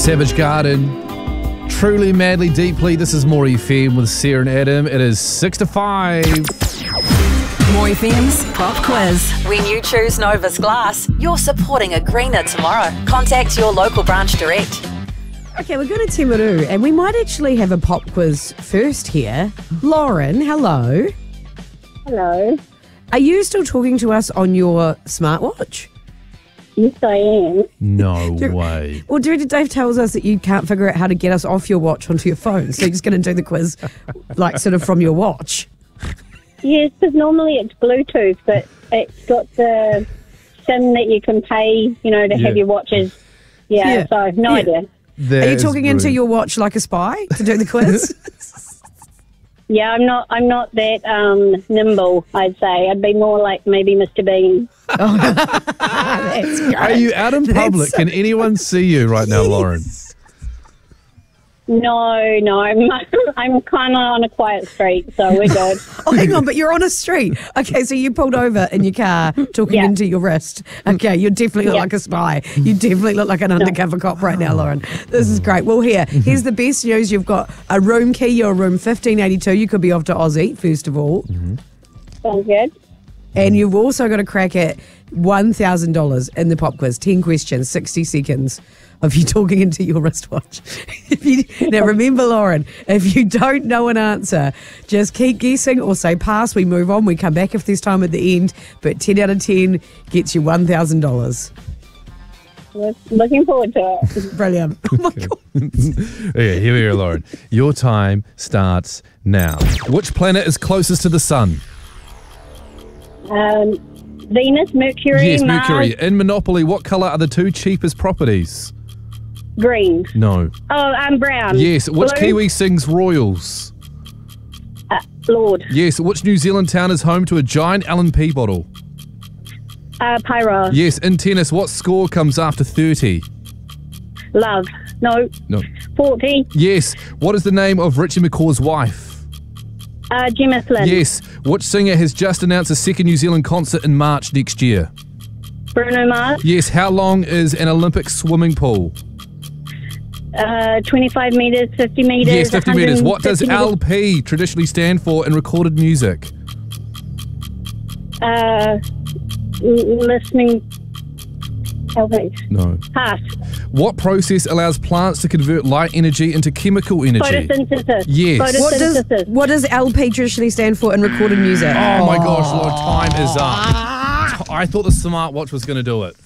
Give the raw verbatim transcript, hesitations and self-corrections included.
Savage Garden, Truly, Madly, Deeply. This is More F M with Sarah and Adam. It is six to five. More F M's Pop Quiz. When you choose Novus Glass, you're supporting a greener tomorrow. Contact your local branch direct. Okay, we're going to Timaru, and we might actually have a pop quiz first here. Lauren, hello. Hello. Are you still talking to us on your smartwatch? Yes, I am. No way. Well, Director Dave tells us that you can't figure out how to get us off your watch onto your phone, so you're just going to do the quiz, like, sort of from your watch. Yes, because normally it's Bluetooth, but it's got the SIM that you can pay, you know, to Yeah. have your watches. Yeah, Yeah. so no Yeah. idea. That Are you is talking into brilliant. your watch like a spy to do the quiz? Yeah, I'm not. I'm not that um, nimble. I'd say I'd be more like maybe Mister Bean. That's great. Are you out in That's public? so- Can anyone see you right now, Lauren? No, no, I'm. I'm kind of on a quiet street, so we're good. Oh, hang on, but you're on a street. Okay, so you pulled over in your car talking Yeah. into your wrist. Okay, you definitely look Yeah. like a spy. You definitely look like an undercover cop right now, Lauren. This is great. Well, here, here's the best news. You've got a room key. You're room fifteen eighty-two. You could be off to Aussie, first of all. Sounds good. And you've also got a crack at one thousand dollars in the pop quiz. ten questions, sixty seconds of you talking into your wristwatch. If you, now, remember, Lauren, if you don't know an answer, just keep guessing or say pass. We move on. We come back if there's time at the end. But ten out of ten gets you one thousand dollars. We're looking forward to it. Brilliant. Oh, my God. Okay, here we go, Lauren. Your time starts now. Which planet is closest to the sun? Um, Venus, Mercury, Yes, Mars, Mercury. In Monopoly, what colour are the two cheapest properties? green. No. Oh, um, brown. Yes. Which Blue, Kiwi sings Royals? Uh, Lord. Yes. Which New Zealand town is home to a giant L and P bottle? Uh, Pyro. Yes. In tennis, what score comes after thirty? Love. No. No. forty. Yes. What is the name of Richie McCaw's wife? Uh, Gemma Flynn. Yes. Which singer has just announced a second New Zealand concert in March next year? Bruno Mars. Yes. How long is an Olympic swimming pool? Uh, twenty-five metres, fifty metres. Yes, fifty metres. What does one hundred L P traditionally stand for in recorded music? Uh, l- listening. L P. No. Pass. What process allows plants to convert light energy into chemical energy? Photosynthesis. Yes. What does, Photosynthesis. what does L P traditionally stand for in recorded music? Oh my gosh, Lord, time is up. I thought the smartwatch was going to do it.